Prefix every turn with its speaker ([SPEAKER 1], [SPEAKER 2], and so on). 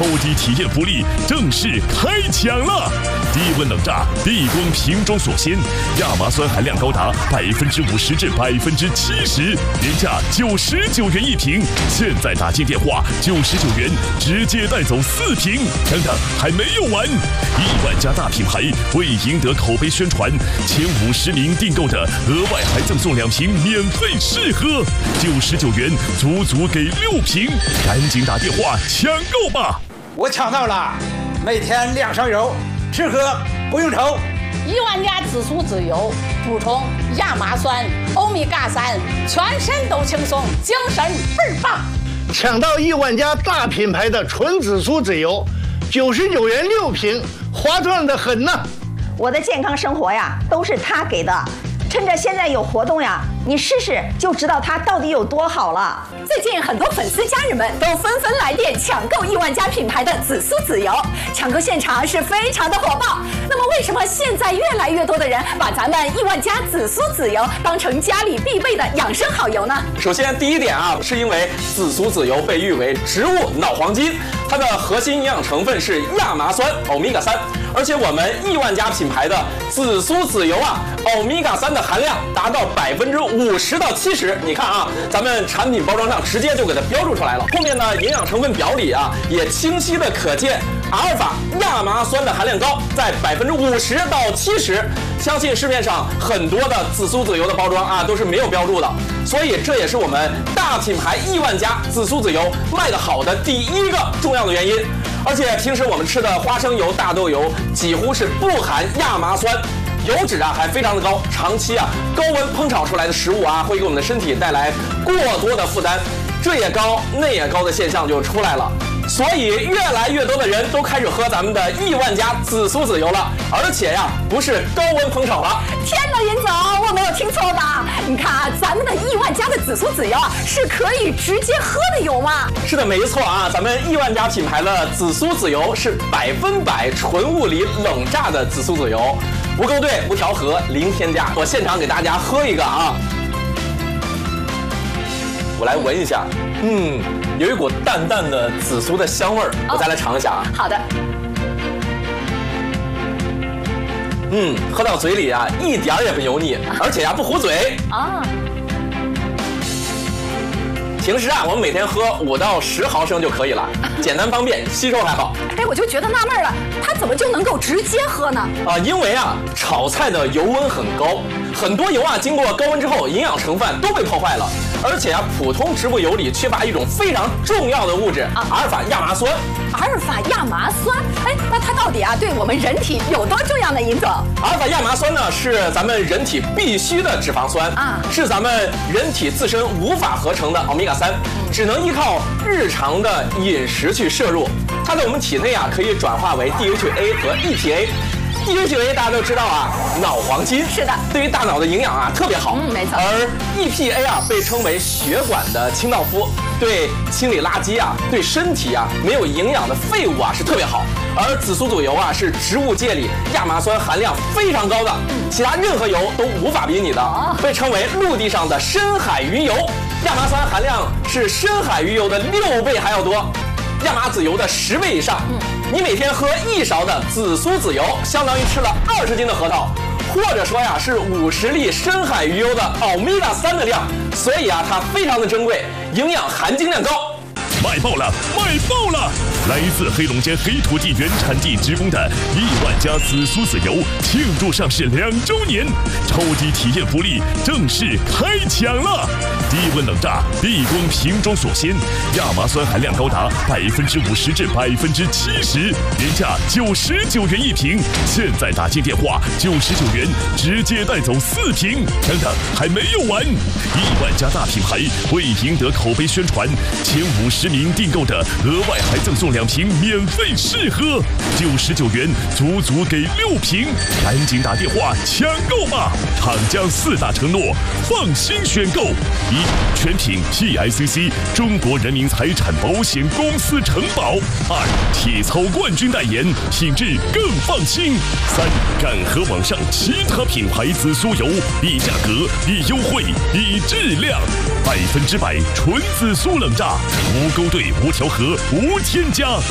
[SPEAKER 1] 超级体验福利正式开抢了！低温冷榨，地光瓶装锁鲜，亚麻酸含量高达50%至70%，原价99元一瓶，现在打进电话99元直接带走4瓶。等等，还没有完！1万家大品牌为赢得口碑宣传，前50名订购的额外还赠送2瓶免费试喝，99元足给6瓶，赶紧打电话抢购吧！
[SPEAKER 2] 我抢到了，每天2勺油，吃喝不用愁。
[SPEAKER 3] 1万家紫苏籽油，补充亚麻酸、欧米伽3，全身都轻松，精神倍儿棒。
[SPEAKER 4] 抢到1万家大品牌的纯紫苏籽油，99元6瓶，划算的很呢。
[SPEAKER 5] 我的健康生活呀，都是他给的。趁着现在有活动呀，你试试就知道它到底有多好了。
[SPEAKER 6] 最近很多粉丝家人们都纷纷来电抢购1万家品牌的紫苏籽油，抢购现场是非常的火爆。那么为什么现在越来越多的人把咱们1万家紫苏籽油当成家里必备的养生好油呢？
[SPEAKER 7] 首先第一点啊，是因为紫苏籽油被誉为植物脑黄金，它的核心营养成分是亚麻酸欧米伽3，而且我们1万家品牌的紫苏籽油啊，欧米伽3的含量达到50%到70%。你看啊，咱们产品包装上直接就给它标注出来了。后面呢，营养成分表里啊，也清晰的可见阿尔法亚麻酸的含量高，在50%到70%。相信市面上很多的紫苏籽油的包装啊，都是没有标注的，所以这也是我们大品牌1万家紫苏籽油卖得好的第一个重要的原因。而且平时我们吃的花生油、大豆油几乎是不含亚麻酸，油脂啊还非常的高，长期啊高温烹炒出来的食物啊，会给我们的身体带来过多的负担，这也高那也高的现象就出来了。所以越来越多的人都开始喝咱们的1万家紫苏籽油了，而且呀不是高温烹炒了。
[SPEAKER 6] 天哪，尹总，我没有听错吧？你看啊，咱们的1万家的紫苏籽油啊，是可以直接喝的油吗？
[SPEAKER 7] 是的，没错啊，咱们1万家品牌的紫苏籽油是100%纯物理冷榨的紫苏籽油，无勾兑、无调和、零添加。我现场给大家喝一个啊，我来闻一下，有一股淡淡的紫苏的香味儿，我再来尝一下啊。
[SPEAKER 6] 好的。
[SPEAKER 7] 喝到嘴里啊，一点也不油腻，而且呀不糊嘴啊。平时啊，我们每天喝5到10毫升就可以了，简单方便，吸收还好。
[SPEAKER 6] 哎，我就觉得纳闷了，它怎么就能够直接喝呢？
[SPEAKER 7] 因为啊，炒菜的油温很高，很多油啊经过高温之后，营养成分都被破坏了，而且啊，普通植物油里缺乏一种非常重要的物质阿尔法亚麻酸。
[SPEAKER 6] 阿尔法亚麻酸，哎，那它到底啊对我们人体有多重要呢？尹总，
[SPEAKER 7] 阿尔法亚麻酸呢是咱们人体必需的脂肪酸啊，是咱们人体自身无法合成的欧米伽3，只能依靠日常的饮食去摄入。它在我们体内啊可以转化为 DHA 和 EPA。DHA 大家都知道啊，脑黄金，
[SPEAKER 6] 是的，
[SPEAKER 7] 对于大脑的营养啊特别好，
[SPEAKER 6] 没错。
[SPEAKER 7] 而 EPA 啊被称为血管的清道夫，对清理垃圾啊，对身体啊没有营养的废物啊是特别好。而紫苏籽油啊是植物界里亚麻酸含量非常高的，其他任何油都无法比拟的，被称为陆地上的深海鱼油。亚麻酸含量是深海鱼油的6倍还要多，亚麻籽油的10倍以上。你每天喝1勺的紫苏籽油，相当于吃了20斤的核桃，或者说呀是50粒深海鱼油的欧米伽3的量，所以啊它非常的珍贵，营养含金量高。
[SPEAKER 1] 卖爆了，卖爆了！来自黑龙江黑土地原产地直供的1万家紫苏籽油庆祝上市2周年，超级体验福利正式开抢了！低温冷榨，地光瓶装锁鲜，亚麻酸含量高达50%至70%，原价99元一瓶，现在打进电话99元直接带走4瓶。等等，还没有完！1万家大品牌为赢得口碑宣传，前50名订购的额外还赠送2瓶免费试喝，99元足给6瓶，赶紧打电话抢购吧！厂家4大承诺，放心选购：1、全品 PICC 中国人民财产保险公司承保；2、体操冠军代言，品质更放心；3、敢和网上其他品牌紫苏油比价格、比优惠、比质量，100%纯紫苏冷榨，无勾兑、无调和、无添加。